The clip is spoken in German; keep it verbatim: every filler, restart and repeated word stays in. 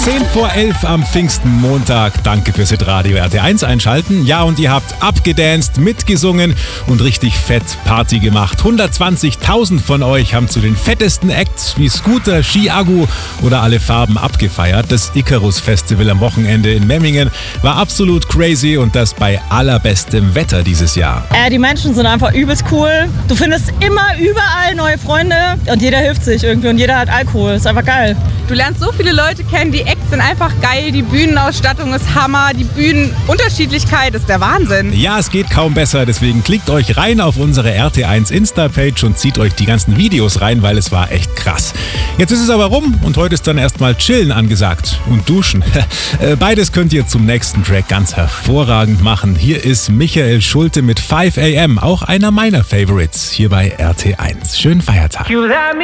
zehn vor elf am Pfingstenmontag. Danke fürs Radio R T eins einschalten. Ja, und ihr habt abgedanced, mitgesungen und richtig fett Party gemacht. hundertzwanzigtausend von euch haben zu den fettesten Acts wie Scooter, Ski-Agu oder alle Farben abgefeiert. Das Icarus Festival am Wochenende in Memmingen war absolut crazy und das bei allerbestem Wetter dieses Jahr. Äh, die Menschen sind einfach übelst cool. Du findest immer überall neue Freunde und jeder hilft sich irgendwie und jeder hat Alkohol. Ist einfach geil. Du lernst so viele Leute kennen, die Acts sind einfach geil, die Bühnenausstattung ist Hammer, die Bühnenunterschiedlichkeit ist der Wahnsinn. Ja, es geht kaum besser, deswegen klickt euch rein auf unsere R T eins Insta-Page und zieht euch die ganzen Videos rein, weil es war echt krass. Jetzt ist es aber rum und heute ist dann erstmal Chillen angesagt und Duschen. Beides könnt ihr zum nächsten Track ganz hervorragend machen. Hier ist Michael Schulte mit five a m, auch einer meiner Favorites hier bei R T eins. Schönen Feiertag.